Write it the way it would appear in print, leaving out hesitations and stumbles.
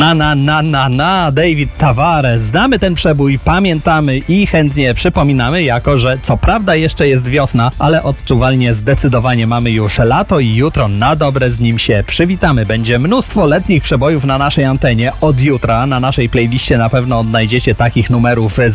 David Tavares. Znamy ten przebój, pamiętamy i chętnie przypominamy, jako że co prawda jeszcze jest wiosna, ale odczuwalnie zdecydowanie mamy już lato i jutro na dobre z nim się przywitamy. Będzie mnóstwo letnich przebojów na naszej antenie. Od jutra na naszej playliście na pewno odnajdziecie takich numerów